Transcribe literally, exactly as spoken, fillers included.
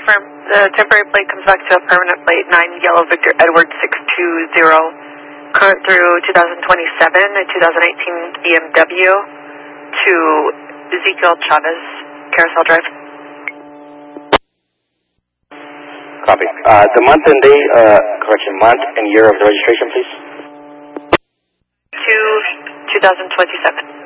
confirm. The temporary plate comes back to a permanent plate, nine Yellow Victor Edward six two zero. Current through two thousand twenty-seven and two thousand eighteen B M W to Ezekiel Chavez, Carousel Drive. Copy. Uh, the month and day, uh, correction, month and year of the registration, please. To two thousand twenty-seven.